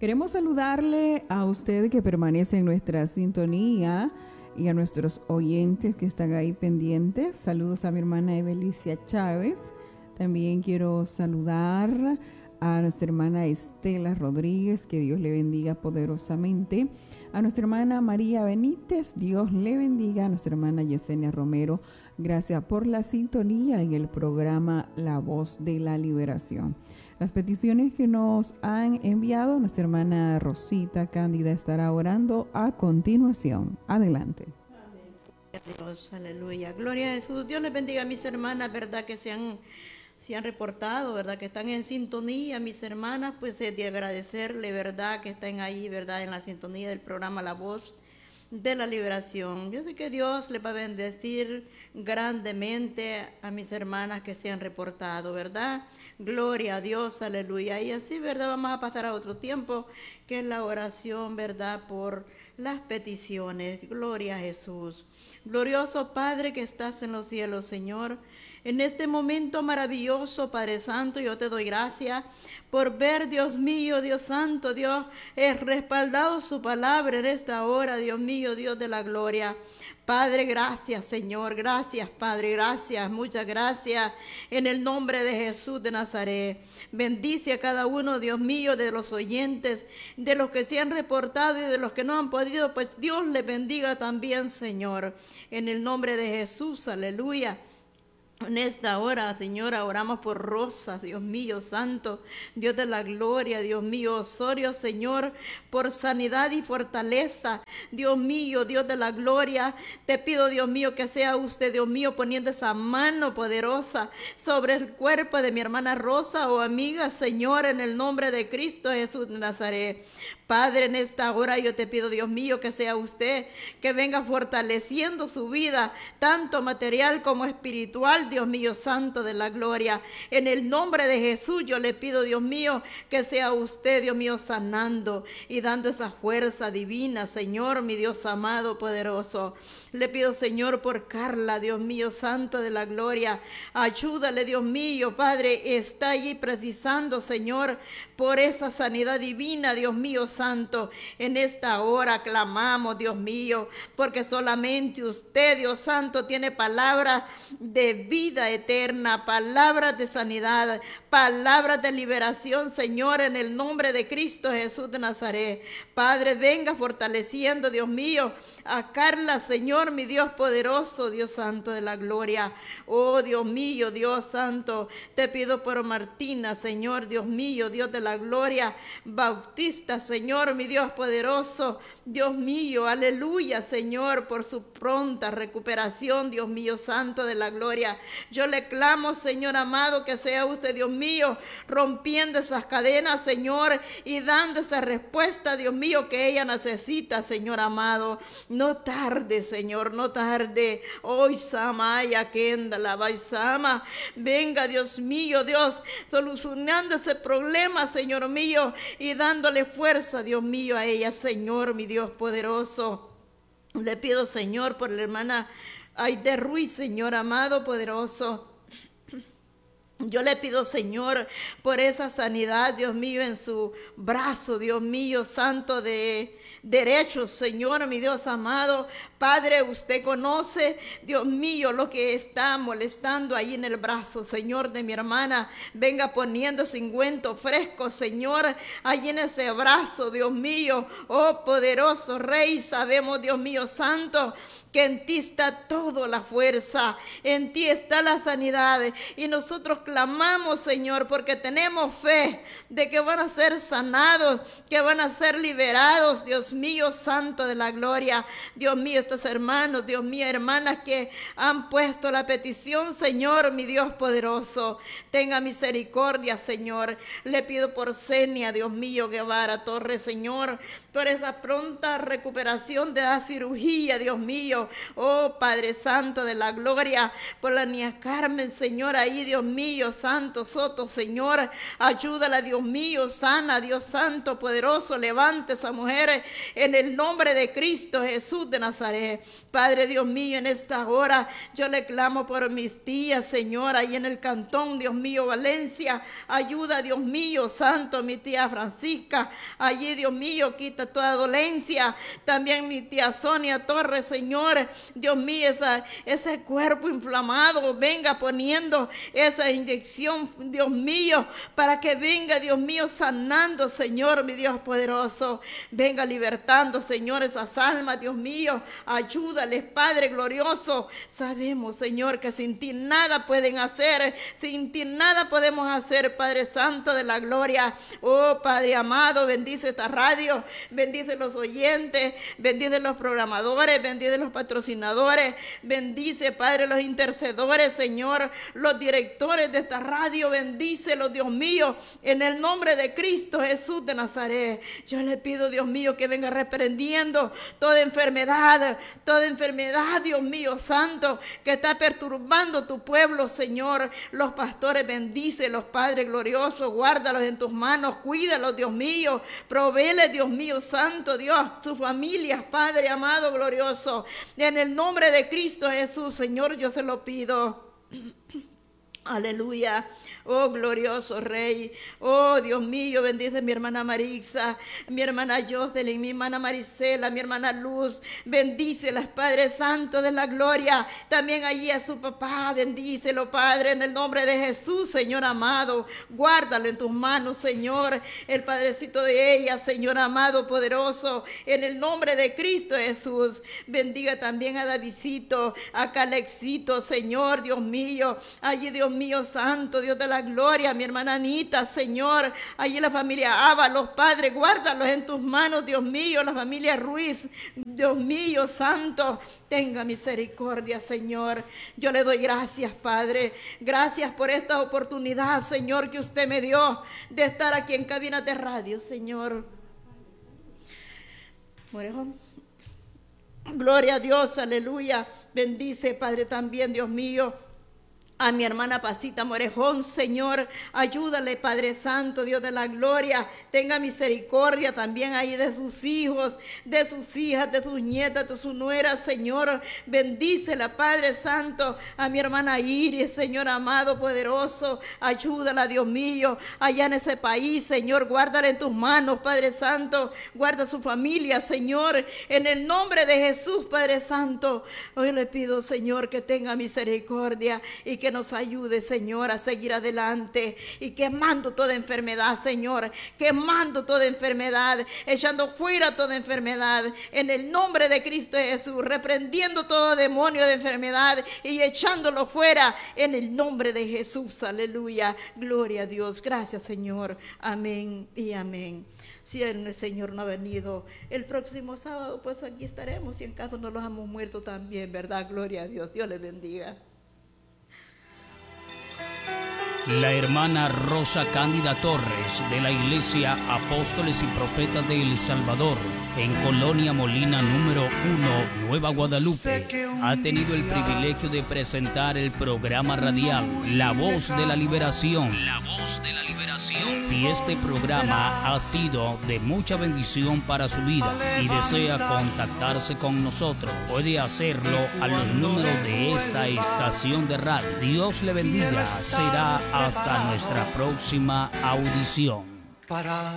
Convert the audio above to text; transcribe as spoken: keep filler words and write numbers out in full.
Queremos saludarle a usted que permanece en nuestra sintonía y a nuestros oyentes que están ahí pendientes. Saludos a mi hermana Evelicia Chávez. También quiero saludar a nuestra hermana Estela Rodríguez, que Dios le bendiga poderosamente. A nuestra hermana María Benítez, Dios le bendiga. A nuestra hermana Yesenia Romero, gracias por la sintonía en el programa La Voz de la Liberación. Las peticiones que nos han enviado, nuestra hermana Rosita Cándida estará orando a continuación. Adelante. Amén. Dios, aleluya. Gloria a Jesús. Dios les bendiga a mis hermanas, ¿verdad? Que se han, se han reportado, ¿verdad? Que están en sintonía. Mis hermanas, pues es de agradecerle, ¿verdad? Que estén ahí, ¿verdad? En la sintonía del programa La Voz de la Liberación. Yo sé que Dios les va a bendecir grandemente a mis hermanas que se han reportado, ¿verdad? Gloria a Dios, aleluya. Y así, ¿verdad? Vamos a pasar a otro tiempo, que es la oración, ¿verdad? Por las peticiones. Gloria a Jesús. Glorioso Padre que estás en los cielos, Señor. En este momento maravilloso, Padre Santo, yo te doy gracias por ver, Dios mío, Dios Santo, Dios, es respaldado su palabra en esta hora, Dios mío, Dios de la gloria. Padre, gracias, Señor, gracias, Padre, gracias, muchas gracias, en el nombre de Jesús de Nazaret. Bendice a cada uno, Dios mío, de los oyentes, de los que se han reportado y de los que no han podido, pues Dios les bendiga también, Señor, en el nombre de Jesús, aleluya. En esta hora, Señora, oramos por Rosa, Dios mío, santo, Dios de la gloria, Dios mío, Osorio, Señor, por sanidad y fortaleza, Dios mío, Dios de la gloria, te pido, Dios mío, que sea usted, Dios mío, poniendo esa mano poderosa sobre el cuerpo de mi hermana Rosa o amiga, Señor, en el nombre de Cristo Jesús de Nazaret. Padre, en esta hora yo te pido, Dios mío, que sea usted que venga fortaleciendo su vida, tanto material como espiritual, Dios mío, santo de la gloria. En el nombre de Jesús yo le pido, Dios mío, que sea usted, Dios mío, sanando y dando esa fuerza divina, Señor, mi Dios amado, poderoso. Le pido, Señor, por Carla, Dios mío, santo de la gloria. Ayúdale, Dios mío, Padre, está allí precisando, Señor, por esa sanidad divina, Dios mío, santo. En esta hora clamamos, Dios mío, porque solamente usted, Dios santo, tiene palabras de vida eterna, palabras de sanidad, palabras de liberación, Señor, en el nombre de Cristo Jesús de Nazaret. Padre, venga fortaleciendo, Dios mío, a Carla, Señor, mi Dios poderoso, Dios santo de la gloria. Oh, Dios mío, Dios santo, te pido por Martina, Señor, Dios mío, Dios de la gloria, Bautista, Señor, mi Dios poderoso, Dios mío, aleluya, Señor, por su pronta recuperación, Dios mío, santo de la gloria. Yo le clamo, Señor amado, que sea usted, Dios mío, rompiendo esas cadenas, Señor, y dando esa respuesta, Dios mío, que ella necesita, Señor amado. No tarde, Señor, no tarde. Hoy, Samaya, Kenda, la Baisama, venga, Dios mío, Dios, solucionando ese problema, Señor mío, y dándole fuerza, Dios mío, a ella, Señor, mi Dios poderoso. Le pido, Señor, por la hermana Aide Ruiz, Señor amado, poderoso. Yo le pido, Señor, por esa sanidad, Dios mío, en su brazo, Dios mío, santo de derecho, Señor, mi Dios amado. Padre, usted conoce, Dios mío, lo que está molestando ahí en el brazo, Señor, de mi hermana. Venga poniendo ese ungüento fresco, Señor, ahí en ese brazo, Dios mío. Oh, poderoso Rey, sabemos, Dios mío, santo, que en ti está toda la fuerza, en ti está la sanidad. Y nosotros clamamos, Señor, porque tenemos fe de que van a ser sanados, que van a ser liberados, Dios mío, santo de la gloria. Dios mío, estos hermanos, Dios mío, hermanas que han puesto la petición, Señor, mi Dios poderoso, tenga misericordia, Señor. Le pido por Senia, Dios mío, Guevara Torres, Señor, por esa pronta recuperación de la cirugía, Dios mío. mío. Oh Padre Santo de la gloria, por la niña Carmen, Señor, ahí, Dios mío, Santo Soto, Señor, ayúdala, Dios mío, sana, Dios Santo, poderoso, levante esa mujer en el nombre de Cristo Jesús de Nazaret. Padre Dios mío, en esta hora yo le clamo por mis tías, Señor, ahí en el cantón, Dios mío, Valencia, ayuda, Dios mío, Santo, mi tía Francisca, allí, Dios mío, quita toda dolencia, también mi tía Sonia Torres, Señor, Dios mío, esa, ese cuerpo inflamado, venga poniendo esa inyección, Dios mío, para que venga, Dios mío, sanando, Señor, mi Dios poderoso, venga libertando, Señor, esas almas, Dios mío, ayúdales, Padre glorioso. Sabemos, Señor, que sin ti nada pueden hacer, sin ti nada podemos hacer, Padre Santo de la gloria. Oh Padre amado, bendice esta radio, bendice los oyentes, bendice los programadores, bendice los patrocinadores, bendice, Padre, los intercedores, Señor, los directores de esta radio, bendícelos, Dios mío, en el nombre de Cristo Jesús de Nazaret. Yo le pido, Dios mío, que venga reprendiendo toda enfermedad, toda enfermedad, Dios mío, santo, que está perturbando tu pueblo, Señor. Los pastores, bendícelos, Padre glorioso, guárdalos en tus manos, cuídalos, Dios mío, provéele, Dios mío, santo Dios, sus familias, Padre amado, glorioso, en el nombre de Cristo Jesús, Señor, yo se lo pido. Aleluya. Oh glorioso Rey, oh Dios mío, bendice a mi hermana Marisa, mi hermana Jocelyn, mi hermana Marisela, mi hermana Luz, bendícelas, Padre Santo de la gloria, también allí a su papá, bendícelo, Padre, en el nombre de Jesús, Señor amado, guárdalo en tus manos, Señor, el Padrecito de ella, Señor amado, poderoso, en el nombre de Cristo Jesús. Bendiga también a Davidcito, a Calexito, Señor, Dios mío, allí, Dios mío, santo, Dios de la gloria, mi hermana Anita, Señor, allí la familia Ábalos, Padre, guárdalos en tus manos, Dios mío, la familia Ruiz, Dios mío, santo, tenga misericordia, Señor. Yo le doy gracias, Padre, gracias por esta oportunidad, Señor, que usted me dio de estar aquí en cabina de radio, Señor. Morejón. Gloria a Dios, aleluya, bendice, Padre, también, Dios mío, a mi hermana Pasita Morejón, Señor, ayúdale, Padre Santo, Dios de la gloria, tenga misericordia también ahí de sus hijos, de sus hijas, de sus nietas, de sus nueras, Señor, bendícela, Padre Santo, a mi hermana Iris, Señor amado, poderoso, ayúdala, Dios mío, allá en ese país, Señor, guárdala en tus manos, Padre Santo, guarda su familia, Señor, en el nombre de Jesús, Padre Santo, hoy le pido, Señor, que tenga misericordia y que que nos ayude, Señor, a seguir adelante y quemando toda enfermedad, Señor, quemando toda enfermedad, echando fuera toda enfermedad, en el nombre de Cristo Jesús, reprendiendo todo demonio de enfermedad y echándolo fuera en el nombre de Jesús, aleluya, gloria a Dios, gracias, Señor, amén y amén. Si el Señor no ha venido el próximo sábado, pues aquí estaremos, y en caso no los hemos muerto también, ¿verdad? Gloria a Dios, Dios les bendiga. La hermana Rosa Cándida Torres, de la Iglesia Apóstoles y Profetas de El Salvador, en Colonia Molina número uno, Nueva Guadalupe, ha tenido el privilegio de presentar el programa radial La Voz de la Liberación. La Voz de la Liberación. Si este programa ha sido de mucha bendición para su vida y desea contactarse con nosotros, puede hacerlo a los números de esta estación de radio. Dios le bendiga. Será hasta nuestra próxima audición.